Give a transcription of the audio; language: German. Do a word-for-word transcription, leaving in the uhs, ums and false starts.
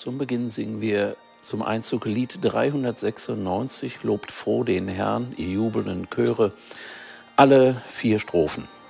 Zum Beginn singen wir zum Einzug Lied dreihundertsechsundneunzig, Lobt froh den Herrn, ihr jubelnden Chöre, alle vier Strophen.